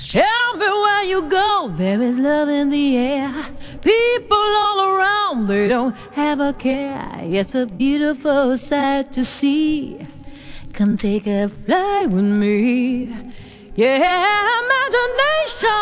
Everywhere you go, there is love in the air. People all around, they don't have a care. It's a beautiful sight to see. Come take a flight with me. Yeah, imagination